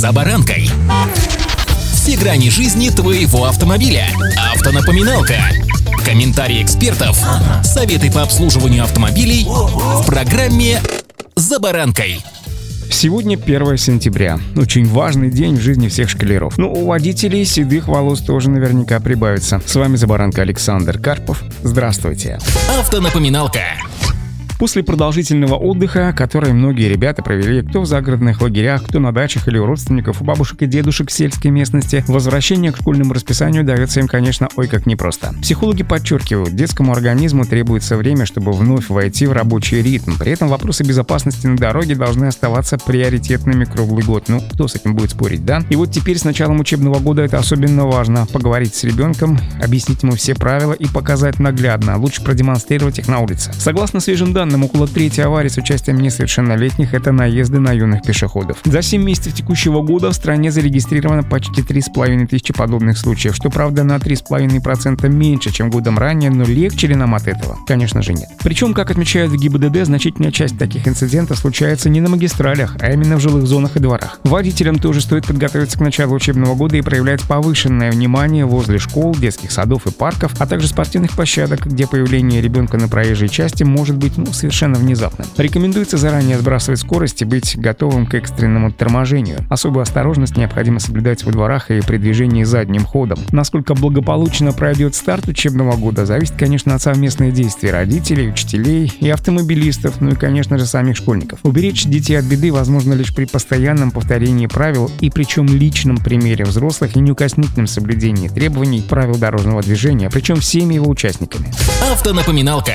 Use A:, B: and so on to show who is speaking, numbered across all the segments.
A: «За баранкой». Все грани жизни твоего автомобиля. Автонапоминалка. Комментарии экспертов. Советы по обслуживанию автомобилей в программе «За баранкой».
B: Сегодня 1 сентября. Очень важный день в жизни всех школяров. У водителей седых волос тоже наверняка прибавится. С вами «За баранкой» Александр Карпов. Здравствуйте.
A: Автонапоминалка.
B: После продолжительного отдыха, который многие ребята провели кто в загородных лагерях, кто на дачах или у родственников, у бабушек и дедушек в сельской местности, возвращение к школьному расписанию дается им, конечно, ой как непросто. Психологи подчеркивают, детскому организму требуется время, чтобы вновь войти в рабочий ритм. При этом вопросы безопасности на дороге должны оставаться приоритетными круглый год. Кто с этим будет спорить, да? И вот теперь с началом учебного года это особенно важно. Поговорить с ребенком, объяснить ему все правила и показать наглядно. Лучше продемонстрировать их на улице. Согласно свежим данным, около трети аварий с участием несовершеннолетних – это наезды на юных пешеходов. За 7 месяцев текущего года в стране зарегистрировано почти 3,5 тысячи подобных случаев, что, правда, на 3,5% меньше, чем годом ранее, но легче ли нам от этого? Конечно же нет. Причем, как отмечают в ГИБДД, значительная часть таких инцидентов случается не на магистралях, а именно в жилых зонах и дворах. Водителям тоже стоит подготовиться к началу учебного года и проявлять повышенное внимание возле школ, детских садов и парков, а также спортивных площадок, где появление ребенка на проезжей части может быть совершенно внезапно. Рекомендуется заранее сбрасывать скорость и быть готовым к экстренному торможению. Особую осторожность необходимо соблюдать во дворах и при движении задним ходом. Насколько благополучно пройдет старт учебного года, зависит, конечно, от совместных действий родителей, учителей и автомобилистов, и, конечно же, самих школьников. Уберечь детей от беды возможно лишь при постоянном повторении правил и причем личном примере взрослых и неукоснительном соблюдении требований правил дорожного движения, причем всеми его участниками.
A: Автонапоминалка.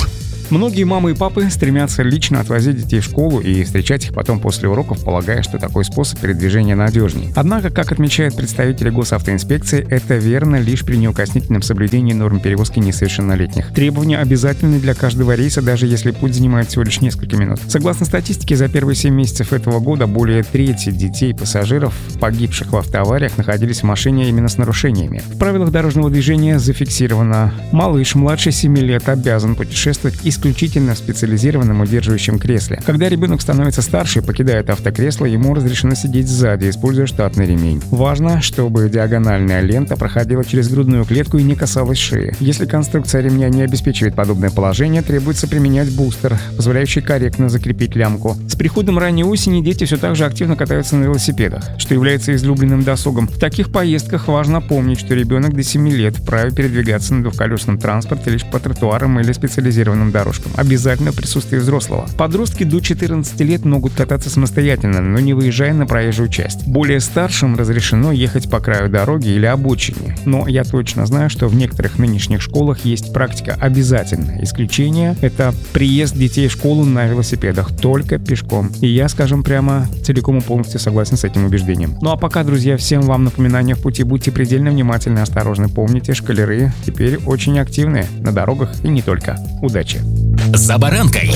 B: Многие мамы и папы стремятся лично отвозить детей в школу и встречать их потом после уроков, полагая, что такой способ передвижения надежнее. Однако, как отмечают представители госавтоинспекции, это верно лишь при неукоснительном соблюдении норм перевозки несовершеннолетних. Требования обязательны для каждого рейса, даже если путь занимает всего лишь несколько минут. Согласно статистике, за первые 7 месяцев этого года более трети детей-пассажиров, погибших в автоавариях, находились в машине именно с нарушениями. В правилах дорожного движения зафиксировано: малыш младше 7 лет обязан путешествовать исключительно в специализированном удерживающем кресле. Когда ребенок становится старше и покидает автокресло, ему разрешено сидеть сзади, используя штатный ремень. Важно, чтобы диагональная лента проходила через грудную клетку и не касалась шеи. Если конструкция ремня не обеспечивает подобное положение, требуется применять бустер, позволяющий корректно закрепить лямку. С приходом ранней осени дети все так же активно катаются на велосипедах, что является излюбленным досугом. В таких поездках важно помнить, что ребенок до 7 лет вправе передвигаться на двухколесном транспорте лишь по тротуарам или специализированным дорожкам. Обязательно присутствие взрослого. Подростки до 14 лет могут кататься самостоятельно, но не выезжая на проезжую часть. Более старшим разрешено ехать по краю дороги или обочине. Но я точно знаю, что в некоторых нынешних школах есть практика обязательная. Исключение — это приезд детей в школу на велосипедах, только пешком. И я, скажем прямо, целиком и полностью согласен с этим убеждением. А пока, друзья, всем вам напоминания в пути. Будьте предельно внимательны и осторожны. Помните, школяры теперь очень активны на дорогах и не только. Удачи!
A: «За баранкой».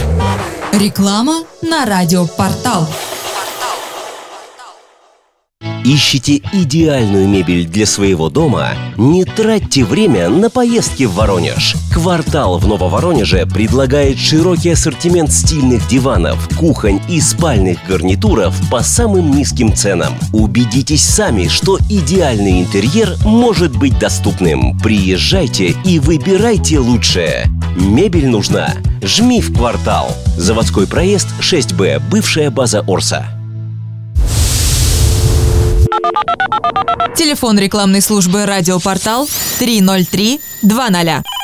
C: Реклама на радиопортал.
D: Ищите идеальную мебель для своего дома? Не тратьте время на поездки в Воронеж. «Квартал» в Нововоронеже предлагает широкий ассортимент стильных диванов, кухонь и спальных гарнитуров по самым низким ценам. Убедитесь сами, что идеальный интерьер может быть доступным. Приезжайте и выбирайте лучшее. Мебель нужна? Жми в «Квартал». Заводской проезд 6Б, бывшая база Орса.
C: Телефон рекламной службы «Радиопортал» 303 20.